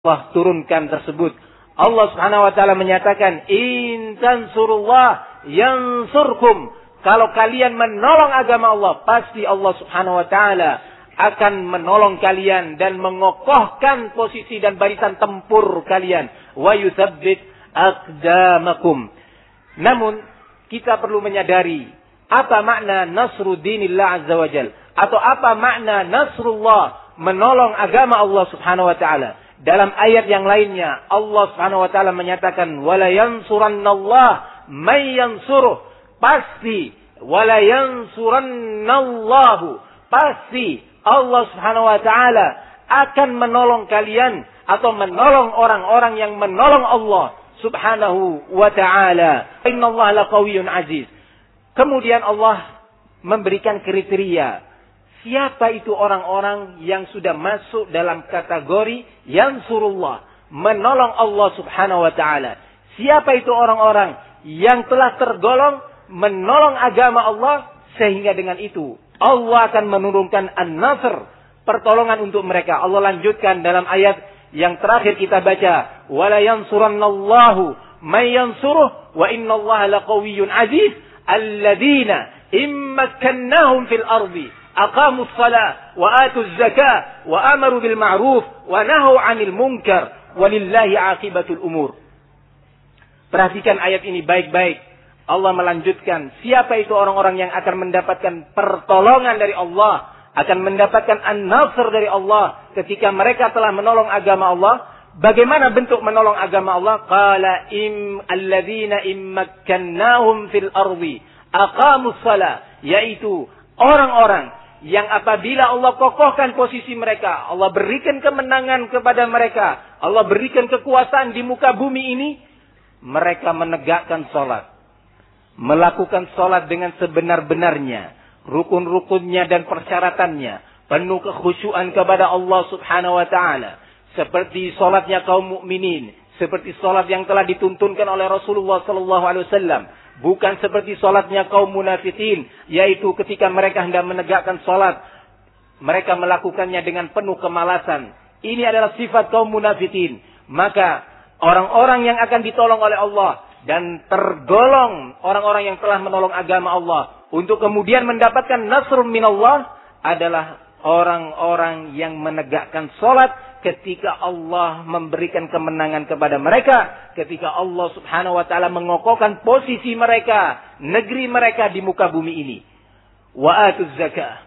Allah turunkan tersebut. Allah Subhanahu wa taala menyatakan, "In tansurullah yansurkum." Kalau kalian menolong agama Allah, pasti Allah Subhanahu wa taala akan menolong kalian dan mengokohkan posisi dan barisan tempur kalian. Wa yutsabbit aqdamakum. Namun kita perlu menyadari apa makna nasru dinillah azza wajal, atau apa makna nasrullah, menolong agama Allah Subhanahu wa taala. Dalam ayat yang lainnya Allah Subhanahu wa taala menyatakan, wala yansurannallah may yansuruh. Pasti wala yansurannallahu, pasti Allah Subhanahu wa taala akan menolong kalian atau menolong orang-orang yang menolong Allah Subhanahu wa taala. Innallaha laqawiyyun aziz. Kemudian Allah memberikan kriteria. Siapa itu orang-orang yang sudah masuk dalam kategori yansurullah, menolong Allah Subhanahu wa taala? Siapa itu orang-orang yang telah tergolong menolong agama Allah, sehingga dengan itu Allah akan menurunkan an-nasr, pertolongan untuk mereka. Allah lanjutkan dalam ayat yang terakhir kita baca, wala yansurannallahu may yansuruh wa innallaha laqawiyyun aziz alladzina immakkannahum fil ardi aqamus shalah wa atuz zakah wa amaru bil ma'ruf wa nahaw 'anil munkar walillahi 'aqibatul umur. Perhatikan ayat ini baik-baik. Allah melanjutkan, siapa itu orang-orang yang akan mendapatkan pertolongan dari Allah, akan mendapatkan an-nasr dari Allah ketika mereka telah menolong agama Allah. Bagaimana bentuk menolong agama Allah? Qala alladzina immakkannahum fil ardi aqamus shalah, yaitu orang-orang yang apabila Allah kokohkan posisi mereka, Allah berikan kemenangan kepada mereka, Allah berikan kekuasaan di muka bumi ini, mereka menegakkan salat, melakukan salat dengan sebenar-benarnya, rukun-rukunnya dan persyaratannya, penuh kekhusyuan kepada Allah Subhanahu wa taala, seperti salatnya kaum mukminin, seperti salat yang telah dituntunkan oleh Rasulullah sallallahu alaihi wasallam. Bukan seperti salatnya kaum munafikin, yaitu ketika mereka hendak menegakkan salat, mereka melakukannya dengan penuh kemalasan. Ini adalah sifat kaum munafikin. Maka orang-orang yang akan ditolong oleh Allah dan tergolong orang-orang yang telah menolong agama Allah untuk kemudian mendapatkan nasrun minallah adalah orang-orang yang menegakkan salat ketika Allah memberikan kemenangan kepada mereka, ketika Allah Subhanahu wa taala mengokohkan posisi mereka, negeri mereka di muka bumi ini. Wa atuz zakah,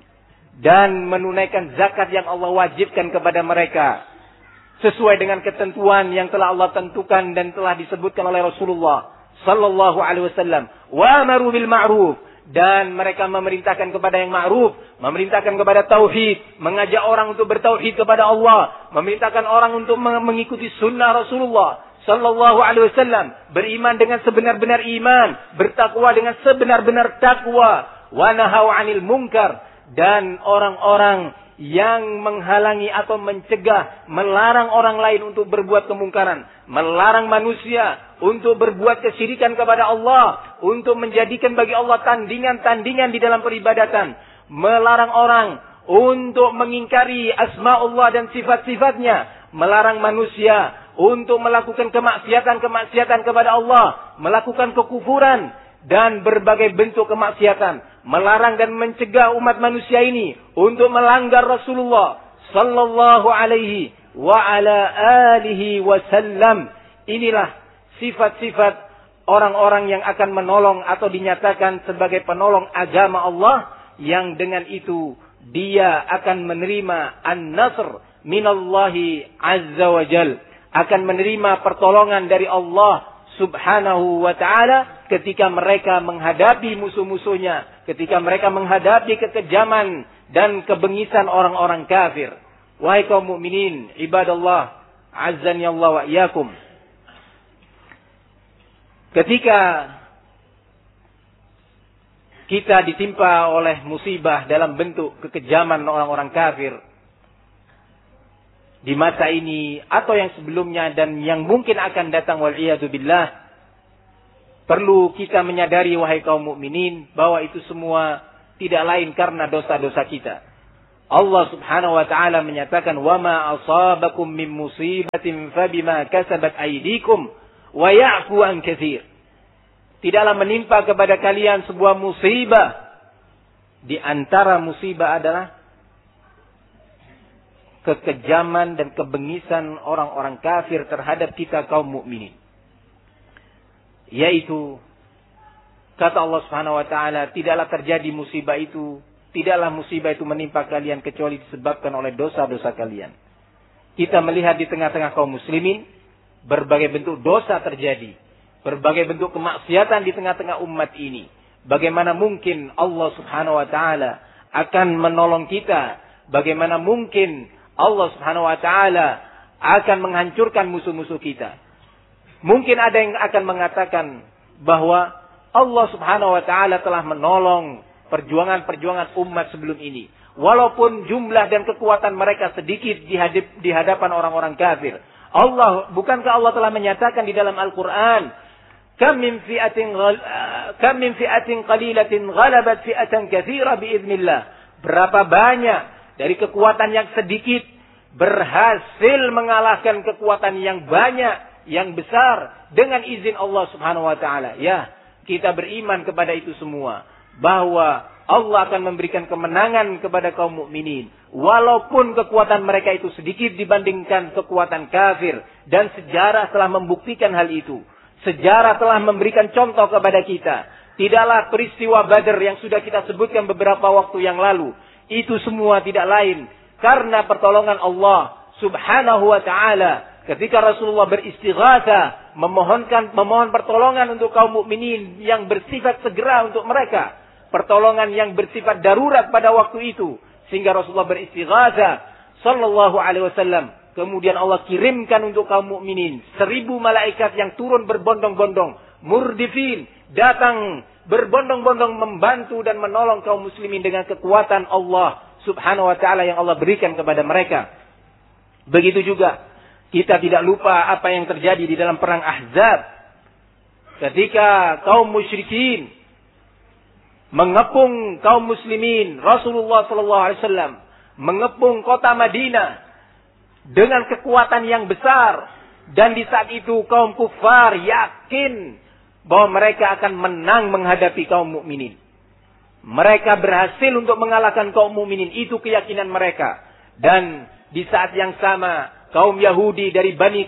dan menunaikan zakat yang Allah wajibkan kepada mereka sesuai dengan ketentuan yang telah Allah tentukan dan telah disebutkan oleh Rasulullah sallallahu alaihi wasallam. Wa amaru bil ma'ruf, dan mereka memerintahkan kepada yang ma'ruf, memerintahkan kepada tauhid, mengajak orang untuk bertauhid kepada Allah, memerintahkan orang untuk mengikuti sunnah Rasulullah sallallahu alaihi wasallam, beriman dengan sebenar-benar iman, bertakwa dengan sebenar-benar takwa, wa nahaw 'anil munkar, dan orang-orang yang menghalangi atau mencegah, melarang orang lain untuk berbuat kemungkaran, melarang manusia untuk berbuat kesyirikan kepada Allah, untuk menjadikan bagi Allah tandingan-tandingan di dalam peribadatan, melarang orang untuk mengingkari asma'ullah dan sifat-sifatnya, melarang manusia untuk melakukan kemaksiatan-kemaksiatan kepada Allah, melakukan kekufuran dan berbagai bentuk kemaksiatan, melarang dan mencegah umat manusia ini untuk melanggar Rasulullah sallallahu alaihi wa ala alihi wasallam. Inilah sifat-sifat orang-orang yang akan menolong atau dinyatakan sebagai penolong agama Allah, yang dengan itu dia akan menerima an-nasr minallahi azza wa jal, akan menerima pertolongan dari Allah Subhanahu wa ta'ala ketika mereka menghadapi musuh-musuhnya, ketika mereka menghadapi kekejaman dan kebengisan orang-orang kafir. Wahai kaum mukminin, ibadallah, azzani Allah wa iyyakum. Ketika kita ditimpa oleh musibah dalam bentuk kekejaman orang-orang kafir di masa ini atau yang sebelumnya dan yang mungkin akan datang, wal'iyadu billah, perlu kita menyadari wahai kaum mukminin bahwa itu semua tidak lain karena dosa-dosa kita. Allah Subhanahu wa taala menyatakan, "Wa ma asabakum min musibatin fabima kasabat aydikum wa ya'fu an katsir." Tidaklah menimpa kepada kalian sebuah musibah. Di antara musibah adalah kekejaman dan kebengisan orang-orang kafir terhadap kita kaum mukminin. Yaitu kata Allah Subhanahu wa taala, tidaklah terjadi musibah itu, tidaklah musibah itu menimpa kalian kecuali disebabkan oleh dosa-dosa kalian. Kita melihat di tengah-tengah kaum muslimin berbagai bentuk dosa terjadi, berbagai bentuk kemaksiatan di tengah-tengah umat ini. Bagaimana mungkin Allah Subhanahu wa taala akan menolong kita? Bagaimana mungkin Allah Subhanahu wa taala akan menghancurkan musuh-musuh kita? Mungkin ada yang akan mengatakan bahwa Allah Subhanahu wa taala telah menolong perjuangan-perjuangan umat sebelum ini. Walaupun jumlah dan kekuatan mereka sedikit di hadapan orang-orang kafir. Bukankah Allah telah menyatakan di dalam Al-Quran, Kam min fi'atin qalilatin ghalabat fi'atan katsira biiznillah. Berapa banyak dari kekuatan yang sedikit berhasil mengalahkan kekuatan yang banyak, yang besar dengan izin Allah Subhanahu wa taala. Ya, kita beriman kepada itu semua, bahwa Allah akan memberikan kemenangan kepada kaum mukminin walaupun kekuatan mereka itu sedikit dibandingkan kekuatan kafir, dan sejarah telah membuktikan hal itu. Sejarah telah memberikan contoh kepada kita. Tidaklah peristiwa Badar yang sudah kita sebutkan beberapa waktu yang lalu, itu semua tidak lain karena pertolongan Allah Subhanahu wa taala. Ketika Rasulullah beristighatsah, memohon pertolongan untuk kaum mukminin yang bersifat segera untuk mereka, pertolongan yang bersifat darurat pada waktu itu, sehingga Rasulullah beristighatsah sallallahu alaihi wasallam. Kemudian Allah kirimkan untuk kaum mukminin 1000 malaikat yang turun berbondong-bondong, murdifin, datang berbondong-bondong membantu dan menolong kaum muslimin dengan kekuatan Allah Subhanahu wa taala yang Allah berikan kepada mereka. Begitu juga kita tidak lupa apa yang terjadi di dalam perang Ahzab. Ketika kaum musyrikin mengepung kaum muslimin, Rasulullah sallallahu alaihi wasallam mengepung kota Madinah dengan kekuatan yang besar, dan di saat itu kaum kufar yakin bahwa mereka akan menang menghadapi kaum mukminin. Mereka berhasil untuk mengalahkan kaum mukminin, itu keyakinan mereka. Dan di saat yang sama kaum Yahudi dari Bani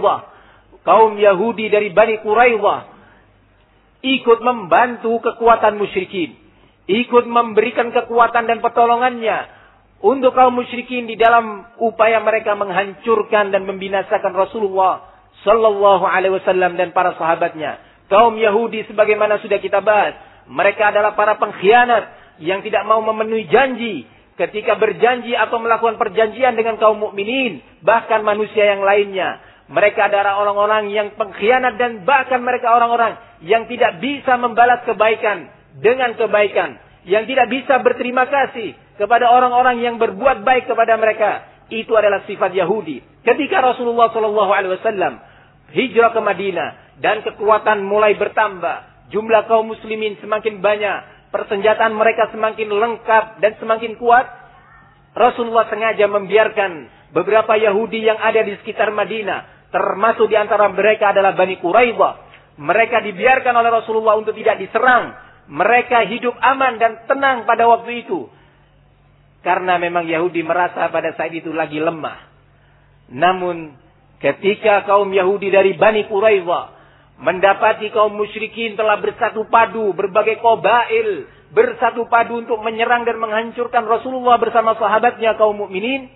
Quraidah ikut membantu kekuatan musyrikin, ikut memberikan kekuatan dan pertolongannya untuk kaum musyrikin di dalam upaya mereka menghancurkan dan membinasakan Rasulullah sallallahu alaihi wasallam dan para sahabatnya. Kaum Yahudi sebagaimana sudah kita bahas, mereka adalah para pengkhianat yang tidak mau memenuhi janji ketika berjanji atau melakukan perjanjian dengan kaum mukminin, bahkan manusia yang lainnya. Mereka adalah orang-orang yang pengkhianat, dan bahkan mereka orang-orang yang tidak bisa membalas kebaikan dengan kebaikan, yang tidak bisa berterima kasih kepada orang-orang yang berbuat baik kepada mereka. Itu adalah sifat Yahudi. Ketika Rasulullah SAW hijrah ke Madinah dan kekuatan mulai bertambah, jumlah kaum muslimin semakin banyak, persenjataan mereka semakin lengkap dan semakin kuat, Rasulullah sengaja membiarkan beberapa Yahudi yang ada di sekitar Madinah, termasuk di antara mereka adalah Bani Quraidah. Mereka dibiarkan oleh Rasulullah untuk tidak diserang. Mereka hidup aman dan tenang pada waktu itu, karena memang Yahudi merasa pada saat itu lagi lemah. Namun ketika kaum Yahudi dari Bani Quraidah mendapati kaum musyrikin telah bersatu padu, berbagai qabail bersatu padu untuk menyerang dan menghancurkan Rasulullah bersama sahabatnya kaum mukminin,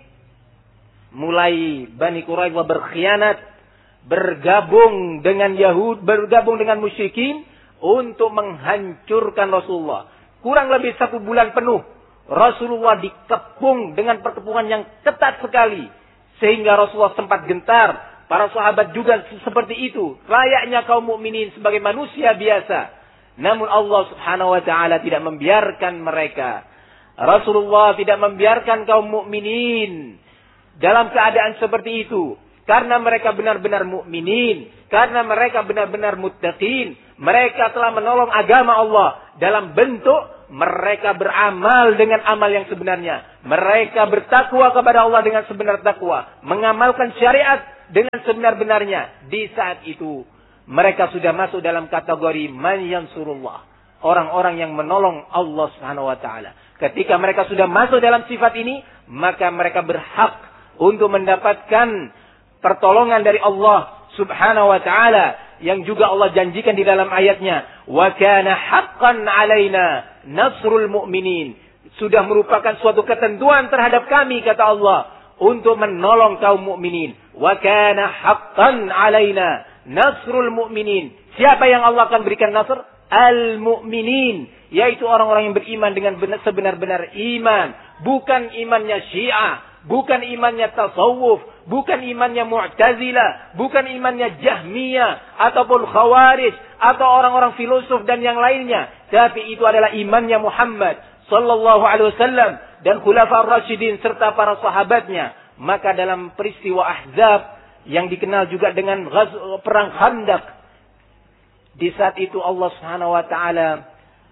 mulai Bani Quraidah berkhianat, bergabung dengan musyrikin untuk menghancurkan Rasulullah. Kurang lebih 1 bulan penuh Rasulullah dikepung dengan perkepungan yang ketat sekali, sehingga Rasulullah sempat gentar. Para sahabat juga seperti itu, layaknya kaum mukminin sebagai manusia biasa. Namun Allah Subhanahu wa taala tidak membiarkan mereka. Rasulullah tidak membiarkan kaum mukminin dalam keadaan seperti itu, karena mereka benar-benar mukminin, karena mereka benar-benar muttaqin. Mereka telah menolong agama Allah dalam bentuk mereka beramal dengan amal yang sebenarnya. Mereka bertakwa kepada Allah dengan sebenar takwa. Mengamalkan syariat dengan sebenar-benarnya. Di saat itu, mereka sudah masuk dalam kategori man yansurullah. Orang-orang yang menolong Allah Subhanahu wa taala. Ketika mereka sudah masuk dalam sifat ini, maka mereka berhak untuk mendapatkan pertolongan dari Allah Subhanahu wa taala yang juga Allah janjikan di dalam ayatnya, wa kana haqqan 'alaina nasrul mu'minin. Sudah merupakan suatu ketentuan terhadap kami, kata Allah, untuk menolong kaum mukminin. Wa kana haqqan 'alaina nasrul mu'minin. Siapa yang Allah akan berikan nasr? Al-mu'minin, yaitu orang-orang yang beriman dengan sebenar-benar iman, bukan imannya Syiah, bukan imannya tasawuf, bukan imannya Mu'tazilah, bukan imannya Jahmiyah ataupun Khawarij atau orang-orang filosof dan yang lainnya, tapi itu adalah imannya Muhammad sallallahu alaihi wasallam dan khulafaur rasyidin serta para sahabatnya. Maka dalam peristiwa Ahzab yang dikenal juga dengan perang Khandaq, di saat itu Allah Subhanahu wa taala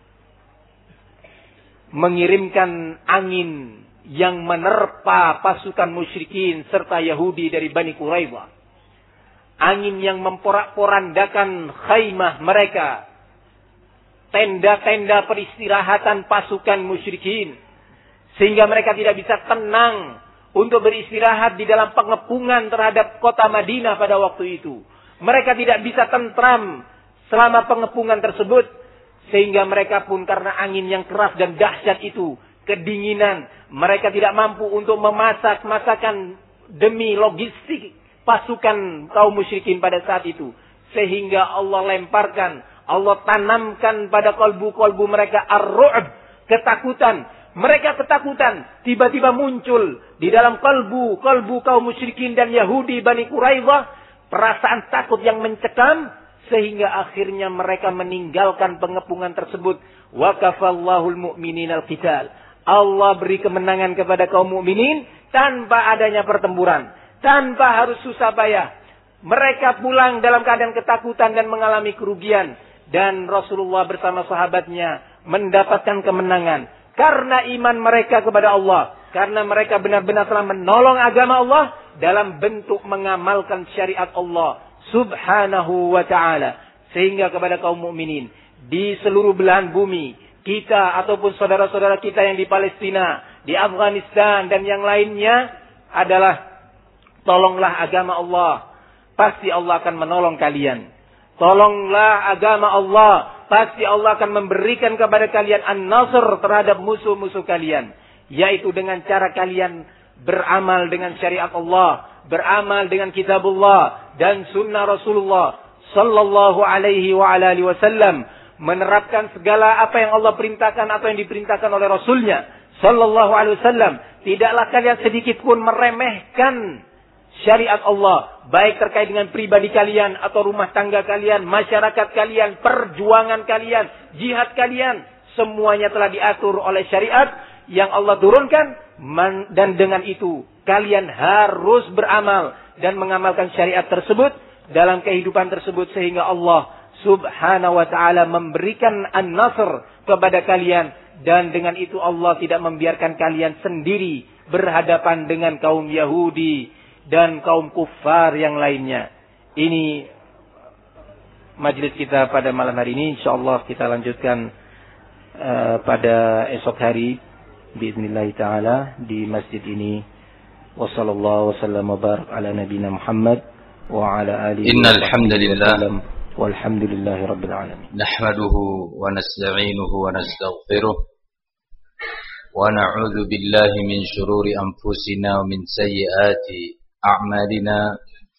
mengirimkan angin yang menerpa pasukan musyrikin serta Yahudi dari Bani Quraidah. Angin yang memporak-porandakan khaymah mereka, tenda-tenda peristirahatan pasukan musyrikin, sehingga mereka tidak bisa tenang untuk beristirahat di dalam pengepungan terhadap kota Madinah pada waktu itu. Mereka tidak bisa tentram selama pengepungan tersebut, sehingga mereka pun karena angin yang keras dan dahsyat itu, kedinginan, mereka tidak mampu untuk memasak masakan demi logistik pasukan kaum musyrikin pada saat itu. Sehingga Allah lemparkan, Allah tanamkan pada kolbu-kolbu mereka ar-ru'b, ketakutan. Mereka ketakutan, tiba-tiba muncul di dalam kolbu kaum musyrikin dan Yahudi Bani Quraidah perasaan takut yang mencekam, sehingga akhirnya mereka meninggalkan pengepungan tersebut. Wa kafallahul mu'minina al-qital. Allah beri kemenangan kepada kaum mukminin tanpa adanya pertempuran, tanpa harus susah payah. Mereka pulang dalam keadaan ketakutan dan mengalami kerugian, dan Rasulullah bersama sahabatnya mendapatkan kemenangan karena iman mereka kepada Allah, karena mereka benar-benar telah menolong agama Allah dalam bentuk mengamalkan syariat Allah Subhanahu wa ta'ala. Sehingga kepada kaum mukminin di seluruh belahan bumi, kita ataupun saudara-saudara kita yang di Palestina, di Afghanistan dan yang lainnya adalah, tolonglah agama Allah, pasti Allah akan menolong kalian. Tolonglah agama Allah, pasti Allah akan memberikan kepada kalian an-nasr terhadap musuh-musuh kalian, yaitu dengan cara kalian beramal dengan syariat Allah, beramal dengan kitabullah dan sunnah Rasulullah sallallahu alaihi wa alihi wasallam, menerapkan segala apa yang Allah perintahkan atau yang diperintahkan oleh Rasulnya sallallahu alaihi wasallam. Tidaklah kalian sedikit pun meremehkan syariat Allah, baik terkait dengan pribadi kalian atau rumah tangga kalian, masyarakat kalian, perjuangan kalian, jihad kalian, semuanya telah diatur oleh syariat yang Allah turunkan. Dan dengan itu kalian harus beramal dan mengamalkan syariat tersebut dalam kehidupan tersebut, sehingga Allah Subhanahu wa ta'ala memberikan an-nasr kepada kalian, dan dengan itu Allah tidak membiarkan kalian sendiri berhadapan dengan kaum Yahudi dan kaum kufar yang lainnya. Ini majelis kita pada malam hari ini. InsyaAllah kita lanjutkan pada esok hari biiznillah ta'ala di masjid ini. Wa sallallahu wasallam wa barak ala nabiyina Muhammad wa ala alihi innal hamdalillah walhamdulillahi rabbil alamin. Nahmaduhu wa nasta'inuhu wa nastaghfiruh wa na'udzu billahi min shururi anfusina wa min sayyiati a'malina.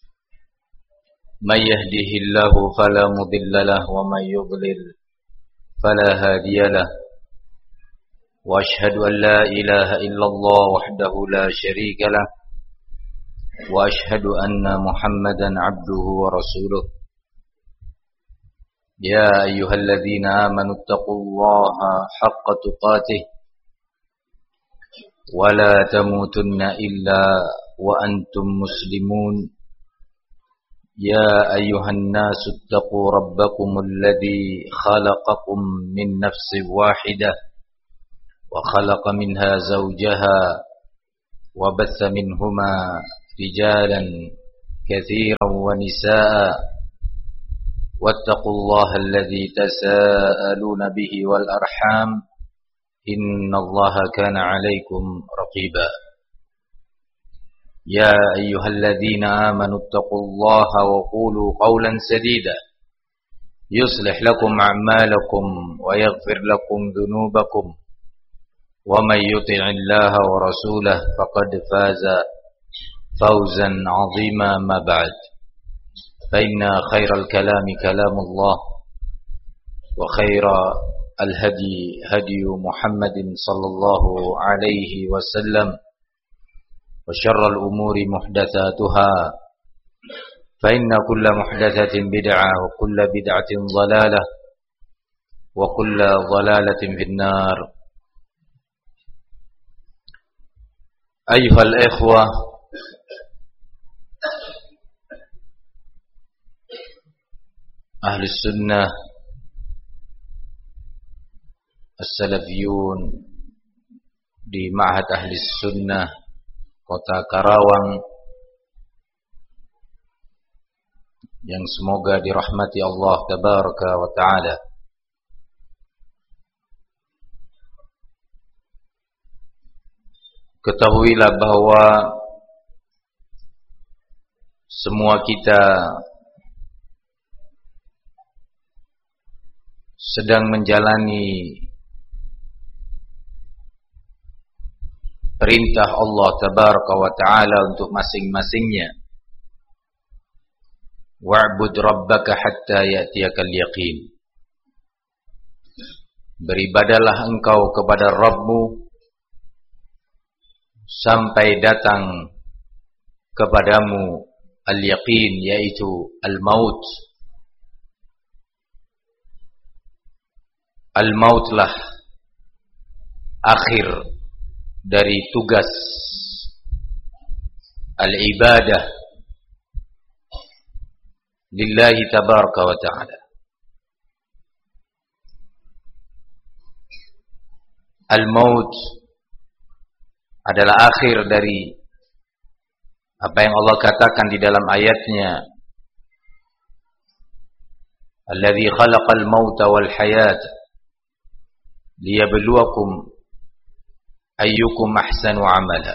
May yahdihillahu fala mudilla lahu wa may yudlil fala hadiya lahu. وأشهد أن لا إله إلا الله وحده لا شريك له وأشهد أن محمدا عبده ورسوله. يا أيها الذين آمنوا اتقوا الله حق تقاته ولا تموتن إلا وأنتم مسلمون. يا أيها الناس اتقوا ربكم الذي خلقكم من نفس واحدة وخلق منها زوجها وبث منهما رجالا كثيرا ونساء واتقوا الله الذي تساءلون به والأرحام إن الله كان عليكم رقيبا يا أيها الذين آمنوا اتقوا الله وقولوا قولا سديدا يصلح لكم أعمالكم ويغفر لكم ذنوبكم ومن يطع الله ورسوله فقد فاز فوزا عظيما ما بعد فإن خير الكلام كلام الله وخير الهدي هدي محمد صلى الله عليه وسلم وشر الأمور محدثاتها فإن كل محدثة بدعة وكل بدعة ضلالة وكل ضلالة في النار. أيها الإخوة أهل السنة السلفيون di Ma'had Ahli Sunnah Kota Karawang yang semoga dirahmati Allah Tabaraka wa Ta'ala. Ketahuilah bahwa semua kita sedang menjalani perintah Allah Tabaraka wa Ta'ala untuk masing-masingnya. Wa'bud rabbaka hatta ya'tiyakal yaqin. Beribadalah engkau kepada Rabbmu sampai datang kepadamu al-yaqin, yaitu al-maut. Al-mautlah akhir dari tugas al-ibadah lillahi tabaraka wa ta'ala. Al-maut adalah akhir dari apa yang Allah katakan di dalam ayatnya, alladzi khalaqal mauta wal hayata liyabluwakum ayyukum ahsanu amala.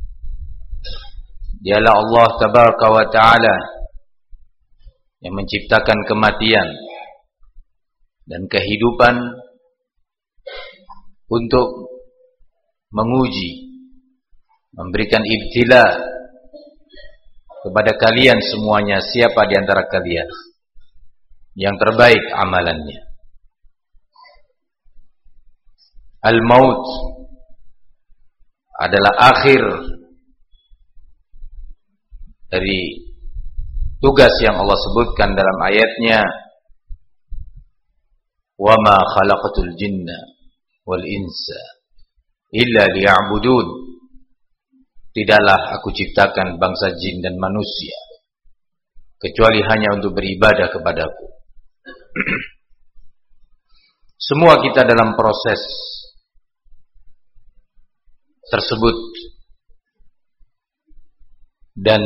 Dialah Allah Tabaraka wa Ta'ala yang menciptakan kematian dan kehidupan untuk menguji, memberikan ibtila kepada kalian semuanya, siapa di antara kalian yang terbaik amalannya. Al-maut adalah akhir dari tugas yang Allah sebutkan dalam ayatnya, wa ma khalaqatul jinna wal insa illa liya'budun. Tidaklah aku ciptakan bangsa jin dan manusia kecuali hanya untuk beribadah kepadaku. Semua kita dalam proses tersebut, dan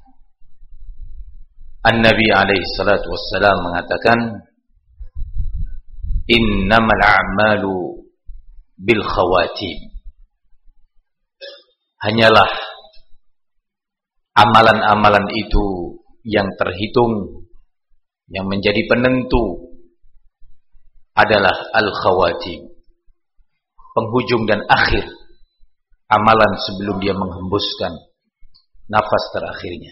An-Nabi alaihi salatu wassalam mengatakan, innamal a'malu bil khawatim. Hanyalah amalan-amalan itu yang terhitung, yang menjadi penentu adalah al-khawatim, penghujung dan akhir amalan sebelum dia menghembuskan nafas terakhirnya.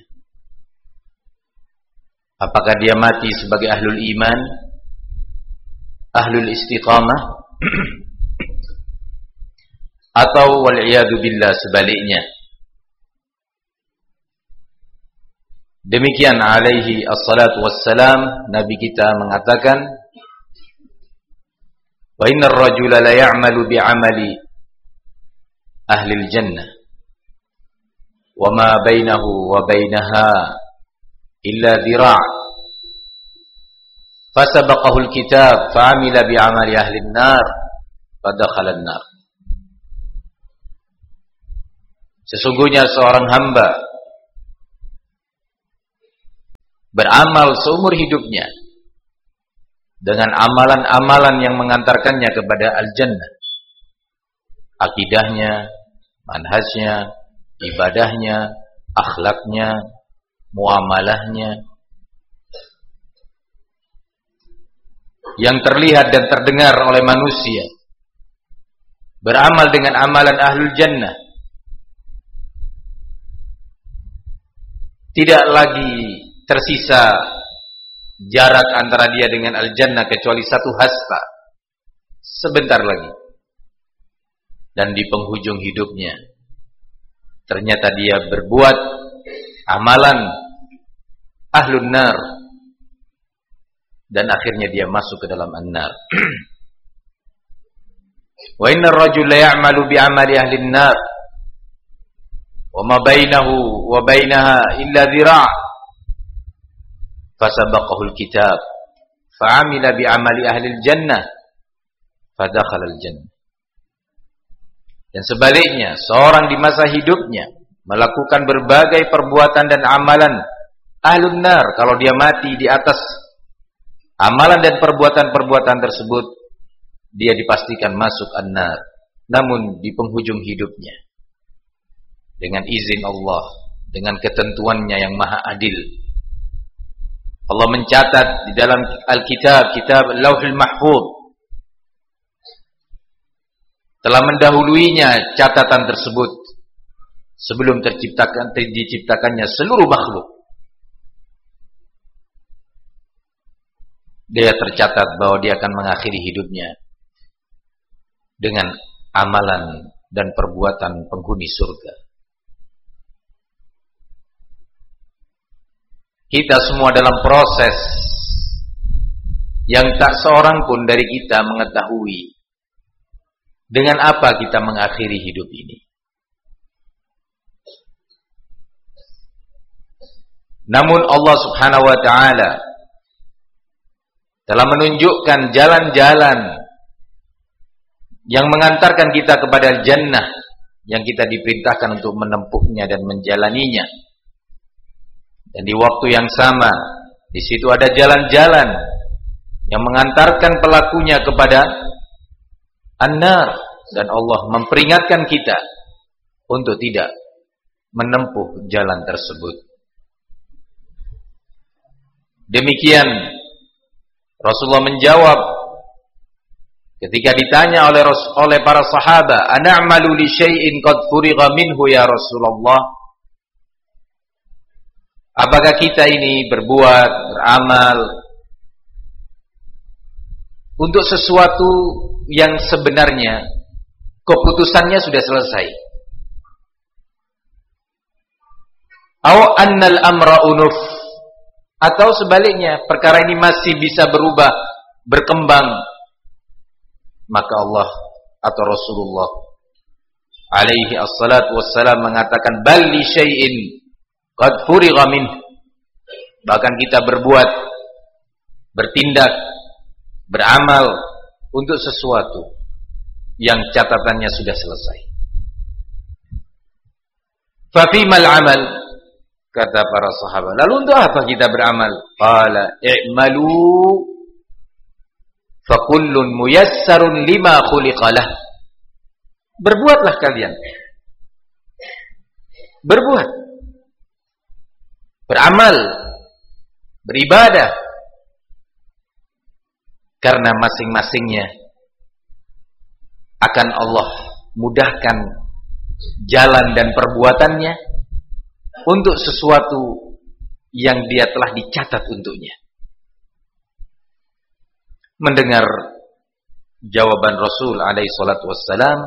Apakah dia mati sebagai ahlul iman, ahlul istiqamah, atau wal'iyadu billah sebaliknya. Demikian alaihi assalatu wassalam, Nabi kita mengatakan, wa innar rajula la ya'malu bi'amali ahlil jannah wa ma bainahu wa bainaha illa dhira'. Fasabaqahu al-kitab fa'amila bi'amali ahli an-nar fadakhala an-nar. Sesungguhnya seorang hamba beramal seumur hidupnya dengan amalan-amalan yang mengantarkannya kepada al-jannah. Akidahnya, manhajnya, ibadahnya, akhlaknya, muamalahnya, yang terlihat dan terdengar oleh manusia, beramal dengan amalan ahlul jannah. Tidak lagi tersisa jarak antara dia dengan al-jannah kecuali satu hasta, sebentar lagi. Dan di penghujung hidupnya ternyata dia berbuat amalan ahlun nar, dan akhirnya dia masuk ke dalam an-nar. Wa innar rajula ya'malu bi 'amali ahli an-nar wa ma bainahu wa bainaha illa dhira', fasabaqahu al-kitab fa'amila bi 'amali ahli al-jannah fadakhala al-jannah. Dan sebaliknya, seorang di masa hidupnya melakukan berbagai perbuatan dan amalan ahlun nar, kalau dia mati di atas amalan dan perbuatan-perbuatan tersebut, dia dipastikan masuk an-nar. Namun di penghujung hidupnya, dengan izin Allah, dengan ketentuannya yang maha adil, Allah mencatat di dalam Alkitab, kitab Lauhul Mahfuz, telah mendahuluinya catatan tersebut sebelum diciptakannya seluruh makhluk. Dia tercatat bahwa dia akan mengakhiri hidupnya dengan amalan dan perbuatan penghuni surga. Kita semua dalam proses yang tak seorang pun dari kita mengetahui dengan apa kita mengakhiri hidup ini. Namun Allah Subhanahu wa ta'ala telah menunjukkan jalan-jalan yang mengantarkan kita kepada jannah, yang kita diperintahkan untuk menempuhnya dan menjalaninya. Dan di waktu yang sama, di situ ada jalan-jalan yang mengantarkan pelakunya kepada an-nar, dan Allah memperingatkan kita untuk tidak menempuh jalan tersebut. Demikian Rasulullah menjawab ketika ditanya oleh para sahabat, "Ana'malu li syai'in qad furigha minhu ya Rasulullah?" Apakah kita ini berbuat, beramal untuk sesuatu yang sebenarnya keputusannya sudah selesai? Aw annal amra unuf, atau sebaliknya perkara ini masih bisa berubah, berkembang? Maka Allah atau Rasulullah alaihi assalatu wassalam mengatakan, bal li syai'in qad furigha min. Bahkan kita berbuat, bertindak, beramal untuk sesuatu yang catatannya sudah selesai. Fa fimal amal, kata para sahabat, lalu untuk apa kita beramal? Qala i'malu fa kullun muyassarun lima khuliqalah. Berbuatlah kalian, berbuat, beramal, beribadah, karena masing-masingnya akan Allah mudahkan jalan dan perbuatannya untuk sesuatu yang dia telah dicatat untuknya. Mendengar jawaban Rasul alaihi salatu wassalam,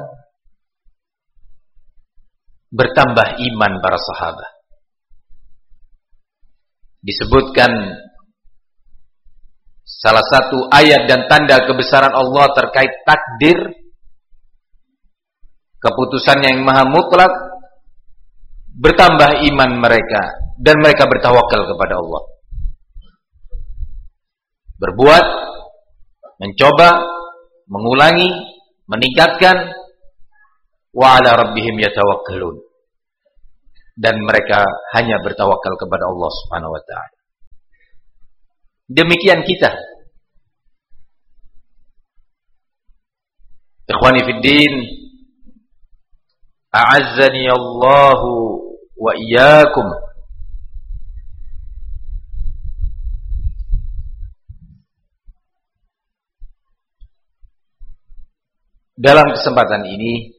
bertambah iman para sahabat. Disebutkan salah satu ayat dan tanda kebesaran Allah terkait takdir, keputusan yang maha mutlak, bertambah iman mereka dan mereka bertawakal kepada Allah. Berbuat, mencoba, mengulangi, meningkatkan, wa ala rabbihim yatawakkalun. dan mereka hanya bertawakal kepada Allah Subhanahu wa taala. Demikian kita. Ikhwani fid din, a'azzani Allahu wa iyyakum. Dalam kesempatan ini